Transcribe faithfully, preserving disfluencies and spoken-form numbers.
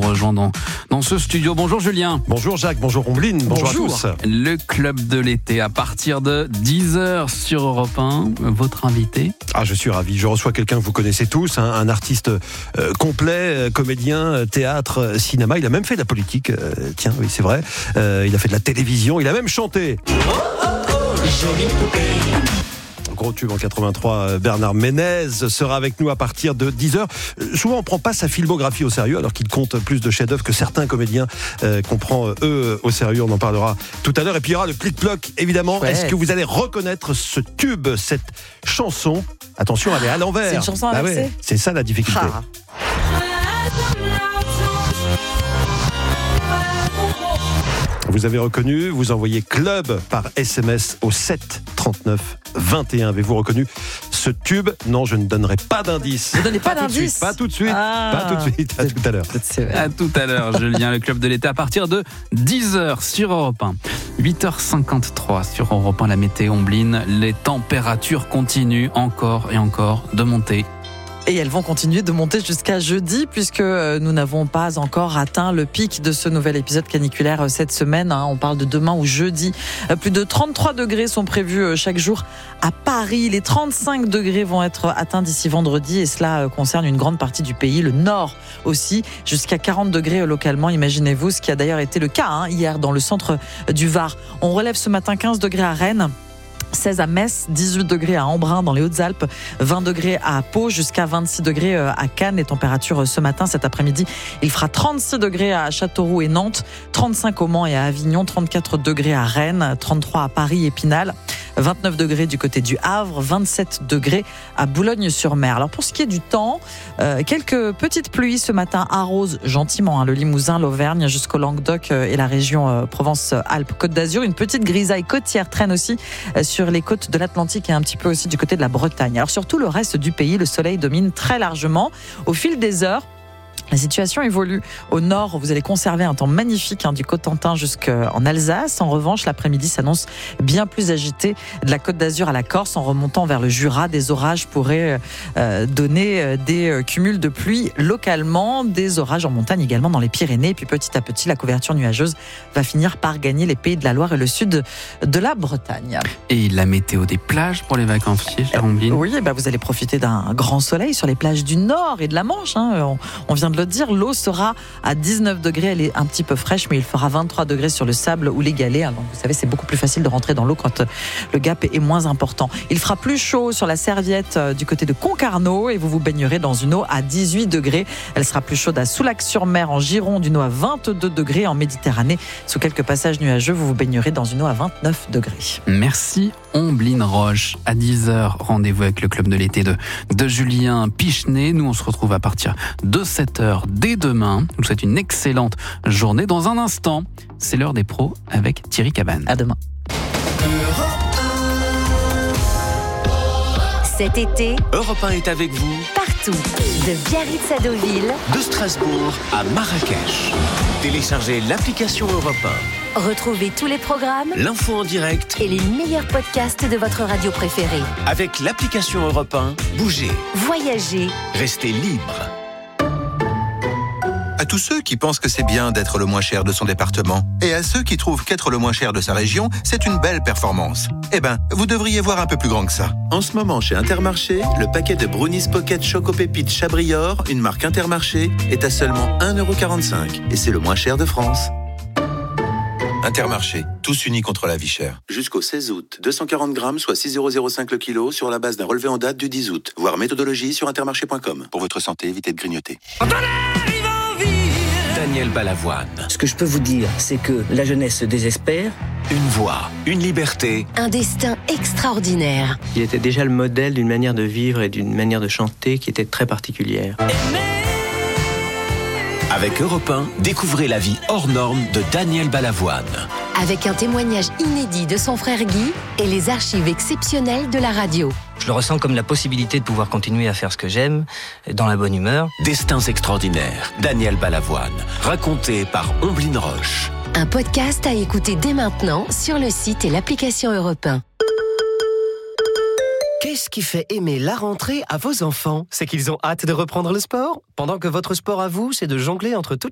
rejoint dans, dans ce studio. Bonjour Julien. Bonjour Jacques, bonjour Ombline, bonjour, bonjour à tous. Le club de l'été à partir de dix heures sur Europe un. Votre invité? Ah, je suis ravi. Je reçois quelqu'un que vous connaissez tous, hein, un artiste euh, complet, euh, comédien, théâtre, euh, cinéma. Il a même fait de la politique. Euh, tiens, oui, c'est vrai. Euh, il a fait de la télévision. Il a même chanté. Oh, oh, oh, jolie poupée. Gros tube en quatre-vingt-trois, Bernard Ménez sera avec nous à partir de dix heures. Souvent, on ne prend pas sa filmographie au sérieux, alors qu'il compte plus de chefs-d'œuvre que certains comédiens euh, qu'on prend, eux, au sérieux. On en parlera tout à l'heure. Et puis, il y aura le clic-cloc, évidemment. Ouais. Est-ce que vous allez reconnaître ce tube, cette chanson? Attention, elle est à l'envers. C'est une chanson inversée. Ah ouais, c'est ça la difficulté. Ah. Vous avez reconnu, vous envoyez club par S M S au sept trente-neuf vingt et un. Avez-vous reconnu ce tube? Non, je ne donnerai pas d'indice. Vous ne donnez pas, pas d'indice? Pas tout de suite. Ah, pas tout de suite. À tout à l'heure. À tout à l'heure, Julien, le club de l'été à partir de dix heures sur Europe un. huit heures cinquante-trois sur Europe un, la météo Ombline. Les températures continuent encore et encore de monter. Et elles vont continuer de monter jusqu'à jeudi, puisque nous n'avons pas encore atteint le pic de ce nouvel épisode caniculaire cette semaine. On parle de demain ou jeudi. Plus de trente-trois degrés sont prévus chaque jour à Paris. Les trente-cinq degrés vont être atteints d'ici vendredi, et cela concerne une grande partie du pays, le nord aussi, jusqu'à quarante degrés localement. Imaginez-vous, ce qui a d'ailleurs été le cas hein, hier dans le centre du Var. On relève ce matin quinze degrés à Rennes, seize à Metz, dix-huit degrés à Embrun dans les Hautes-Alpes, vingt degrés à Pau, jusqu'à vingt-six degrés à Cannes. Les températures ce matin, cet après-midi, il fera trente-six degrés à Châteauroux et Nantes, trente-cinq au Mans et à Avignon, trente-quatre degrés à Rennes, trente-trois à Paris et Épinal, vingt-neuf degrés du côté du Havre, vingt-sept degrés à Boulogne-sur-Mer. Alors pour ce qui est du temps, euh, quelques petites pluies ce matin arrosent gentiment hein, le Limousin, l'Auvergne jusqu'au Languedoc euh, et la région euh, Provence-Alpes-Côte d'Azur. Une petite grisaille côtière traîne aussi euh, sur les côtes de l'Atlantique et un petit peu aussi du côté de la Bretagne. Alors sur tout le reste du pays, le soleil domine très largement. Au fil des heures, la situation évolue. Au nord, vous allez conserver un temps magnifique hein, du Cotentin jusqu'en Alsace. En revanche, l'après-midi s'annonce bien plus agité de la Côte d'Azur à la Corse. En remontant vers le Jura, des orages pourraient euh, donner des cumuls de pluie localement. Des orages en montagne également dans les Pyrénées. Et puis petit à petit, la couverture nuageuse va finir par gagner les pays de la Loire et le sud de la Bretagne. Et la météo des plages pour les vacanciers, chère Ombline? Oui, bah vous allez profiter d'un grand soleil sur les plages du Nord et de la Manche. Hein. On, on vient de le dire, l'eau sera à dix-neuf degrés, elle est un petit peu fraîche, mais il fera vingt-trois degrés sur le sable ou les galets. Donc vous savez, c'est beaucoup plus facile de rentrer dans l'eau quand le gap est moins important. Il fera plus chaud sur la Serviette du côté de Concarneau et vous vous baignerez dans une eau à dix-huit degrés. Elle sera plus chaude à Soulac-sur-Mer en Gironde, une eau à vingt-deux degrés. En Méditerranée, sous quelques passages nuageux, vous vous baignerez dans une eau à vingt-neuf degrés. Merci Ombline Roche. À dix heures, rendez-vous avec le club de l'été de, de Julien Pichenet. Nous, on se retrouve à partir de sept heures dès demain. Je vous souhaite une excellente journée. Dans un instant, c'est l'heure des pros avec Thierry Cabane. À demain. Cet été, Europe un est avec vous partout, de Biarritz à Deauville, de Strasbourg à Marrakech. Téléchargez l'application Europe un. Retrouvez tous les programmes, l'info en direct et les meilleurs podcasts de votre radio préférée. Avec l'application Europe un, bougez, voyagez, restez libre. À tous ceux qui pensent que c'est bien d'être le moins cher de son département, et à ceux qui trouvent qu'être le moins cher de sa région, c'est une belle performance. Eh ben, vous devriez voir un peu plus grand que ça. En ce moment, chez Intermarché, le paquet de Brownies Pocket Choco Pépites Chabrior, une marque Intermarché, est à seulement un euro quarante-cinq. Et c'est le moins cher de France. Intermarché, tous unis contre la vie chère. Jusqu'au seize août, deux cent quarante grammes, soit six euros zéro cinq le kilo, sur la base d'un relevé en date du dix août. Voir méthodologie sur intermarché point com. Pour votre santé, évitez de grignoter. Daniel Balavoine. Ce que je peux vous dire, c'est que la jeunesse se désespère. Une voix, une liberté. un destin extraordinaire. Il était déjà le modèle d'une manière de vivre et d'une manière de chanter qui était très particulière. Avec Europe un, découvrez la vie hors norme de Daniel Balavoine. Avec un témoignage inédit de son frère Guy et les archives exceptionnelles de la radio. Je le ressens comme la possibilité de pouvoir continuer à faire ce que j'aime, dans la bonne humeur. Destins extraordinaires, Daniel Balavoine, raconté par Ombline Roche. Un podcast à écouter dès maintenant sur le site et l'application Europe un. Qu'est-ce qui fait aimer la rentrée à vos enfants? C'est qu'ils ont hâte de reprendre le sport? Pendant que votre sport à vous, c'est de jongler entre toutes